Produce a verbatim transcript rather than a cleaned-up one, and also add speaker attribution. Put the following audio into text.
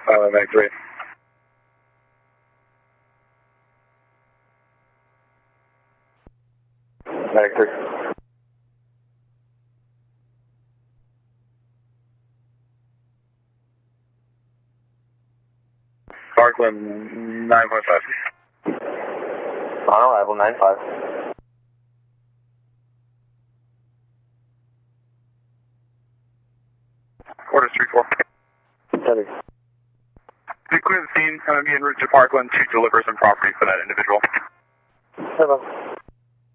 Speaker 1: Uh, Mag three. Mag three. Parkland nine point five.
Speaker 2: On arrival, nine five.
Speaker 1: Quarters three four.
Speaker 2: Heavy.
Speaker 1: Be clear the scene, I'm going to be en route to Parkland to deliver some property for that individual.
Speaker 2: Hello.